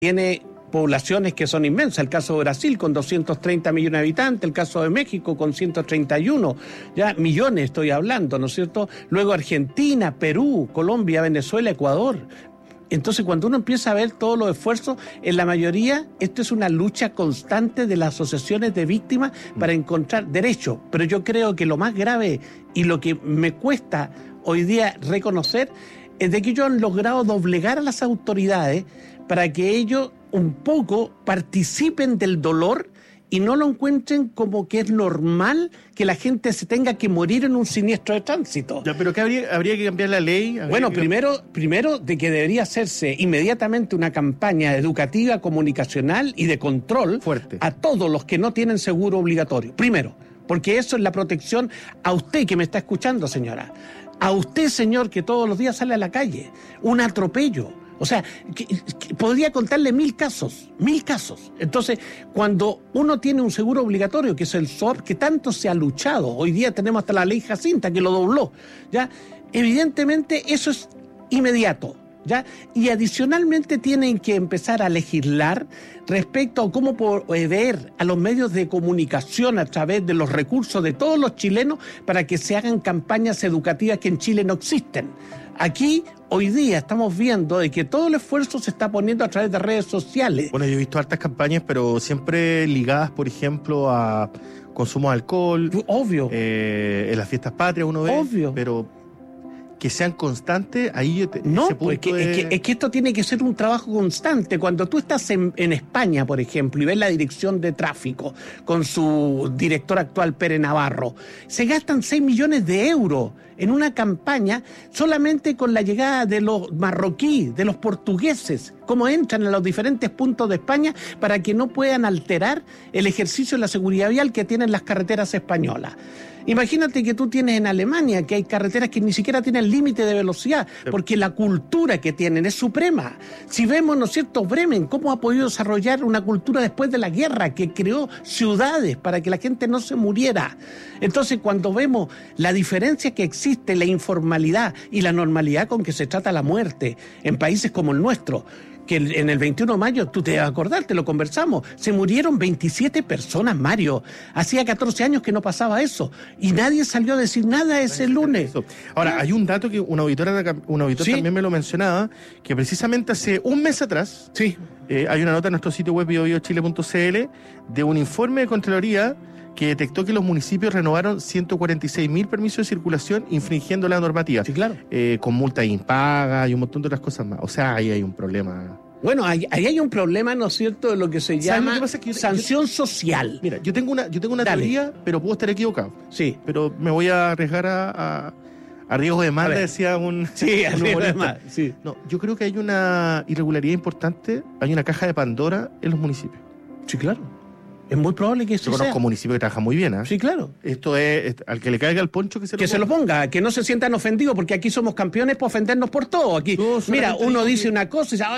tiene poblaciones que son inmensas, el caso de Brasil con 230 millones de habitantes, el caso de México con 131 ya millones estoy hablando, ¿no es cierto? Luego Argentina, Perú, Colombia, Venezuela, Ecuador. Entonces, cuando uno empieza a ver todos los esfuerzos, en la mayoría, esto es una lucha constante de las asociaciones de víctimas para encontrar derechos. Pero yo creo que lo más grave y lo que me cuesta hoy día reconocer es de que ellos han logrado doblegar a las autoridades para que ellos un poco participen del dolor y no lo encuentren como que es normal que la gente se tenga que morir en un siniestro de tránsito. Ya, pero ¿qué habría que cambiar la ley? Bueno, primero de que debería hacerse inmediatamente una campaña educativa, comunicacional y de control fuerte a todos los que no tienen seguro obligatorio. Primero, porque eso es la protección a usted que me está escuchando, señora. A usted, señor, que todos los días sale a la calle. Un atropello. O sea, que podría contarle 1000 casos. Entonces, cuando uno tiene un seguro obligatorio, que es el SOR, que tanto se ha luchado, hoy día tenemos hasta la ley Jacinta que lo dobló, ¿ya? Evidentemente eso es inmediato, ¿ya? Y adicionalmente tienen que empezar a legislar respecto a cómo proveer a los medios de comunicación a través de los recursos de todos los chilenos para que se hagan campañas educativas que en Chile no existen. Aquí, hoy día, estamos viendo de que todo el esfuerzo se está poniendo a través de redes sociales. Bueno, yo he visto hartas campañas, pero siempre ligadas, por ejemplo, a consumo de alcohol. Obvio. En las fiestas patrias uno ve. Obvio. Pero que sean constantes, ahí no, ese punto pues es que esto tiene que ser un trabajo constante. Cuando tú estás en España, por ejemplo, y ves la dirección de tráfico con su director actual, Pere Navarro, se gastan 6 millones de euros en una campaña solamente con la llegada de los marroquíes, de los portugueses, cómo entran a los diferentes puntos de España para que no puedan alterar el ejercicio de la seguridad vial que tienen las carreteras españolas. Imagínate que tú tienes en Alemania que hay carreteras que ni siquiera tienen límite de velocidad, porque la cultura que tienen es suprema. Si vemos, ¿no es cierto?, Bremen, cómo ha podido desarrollar una cultura después de la guerra, que creó ciudades para que la gente no se muriera. Entonces, cuando vemos la diferencia que existe, la informalidad y la normalidad con que se trata la muerte en países como el nuestro, que en el 21 de mayo, tú te vas a acordar, te lo conversamos, se murieron 27 personas, Mario. Hacía 14 años que no pasaba eso. Y nadie salió a decir nada ese lunes. Ahora, hay un dato que un auditor ¿sí? También me lo mencionaba, que precisamente hace un mes atrás, sí. Hay una nota en nuestro sitio web biobiochile.cl de un informe de Contraloría que detectó que los municipios renovaron 146.000 permisos de circulación infringiendo la normativa. Sí, claro. Con multas impagas y un montón de otras cosas más. O sea, ahí hay un problema. Bueno, ahí hay un problema, ¿no es cierto?, de lo que se llama sanción social. Mira, yo tengo una teoría, pero puedo estar equivocado. Sí. Pero me voy a arriesgar a riesgo de demanda, decía un... Sí, a riesgo de demanda, sí. No, yo creo que hay una irregularidad importante, hay una caja de Pandora en los municipios. Sí, claro. Es muy probable que eso sea. Yo conozco municipios que trabajan muy bien, ¿eh? Sí, claro. Esto es, al que le caiga el poncho, que se lo ponga. Que no se sientan ofendidos, porque aquí somos campeones para ofendernos por todo. Aquí, mira, uno dice una cosa y dice,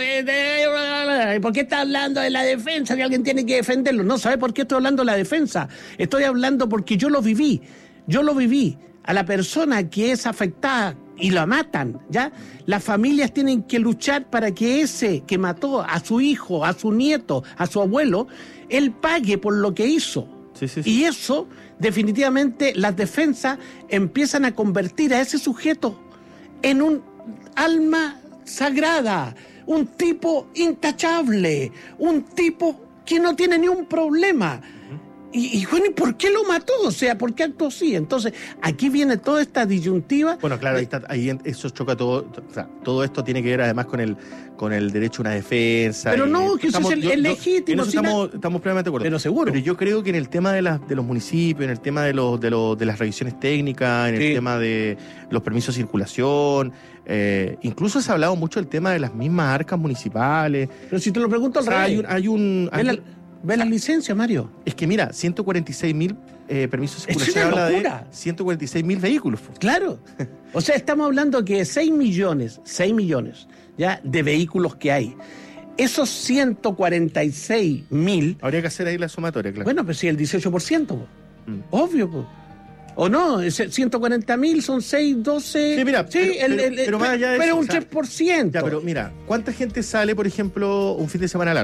oye, ¿por qué está hablando de la defensa? Que alguien tiene que defenderlo. No, ¿sabe por qué estoy hablando de la defensa? Estoy hablando porque yo lo viví. A la persona que es afectada y la matan, ¿ya? Las familias tienen que luchar para que ese que mató a su hijo, a su nieto, a su abuelo, él pague por lo que hizo. Sí. Y eso, definitivamente, las defensas empiezan a convertir a ese sujeto en un alma sagrada, un tipo intachable, un tipo que no tiene ni un problema. Y bueno, ¿y por qué lo mató? O sea, ¿por qué actuó así? Entonces, aquí viene toda esta disyuntiva. Bueno, claro, ahí eso choca todo. O sea, todo esto tiene que ver además con el derecho a una defensa. Pero no, que eso es legítimo. En eso estamos plenamente de acuerdo. Pero seguro. Pero yo creo que en el tema de los municipios, en el tema de las revisiones técnicas, en el tema de los permisos de circulación, incluso se ha hablado mucho del tema de las mismas arcas municipales. Pero si te lo pregunto al revés. ¿Ves las licencias, Mario? Es que mira, 146.000 permisos de circulación. Es una locura. Habla de 146.000 vehículos. Claro. O sea, estamos hablando que 6 millones ya de vehículos que hay. Esos 146.000... Habría que hacer ahí la sumatoria, claro. Bueno, pues sí, el 18%. Obvio, pues. ¿O no? 140.000 son 6, 12... Sí, mira, pero más allá de pero eso, un 3%. Ya, pero mira, ¿cuánta gente sale, por ejemplo, un fin de semana largo?